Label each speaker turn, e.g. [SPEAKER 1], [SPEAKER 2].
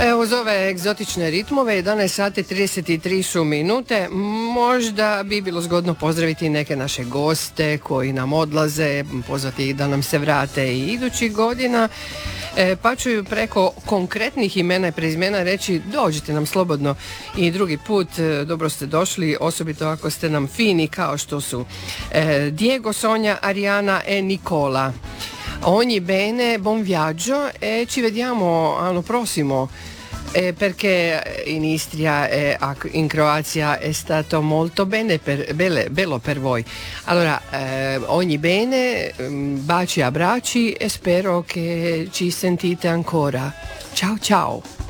[SPEAKER 1] Uz ove egzotične ritmove 11 sati 33 su minute. Možda bi bilo zgodno pozdraviti neke naše goste koji nam odlaze, pozvati ih da nam se vrate i idućih godina. Pa ću preko konkretnih imena i prezimena reći dođite nam slobodno i drugi put, dobro ste došli, osobito ako ste nam fini kao što su Diego, Sonja, Ariana e Nicola. Ogni bene, buon viaggio e ci vediamo l'anno prossimo perché in Istria e in Croazia è stato molto bello per voi. Allora, ogni bene, baci e abbracci e spero che ci sentite ancora. Ciao ciao!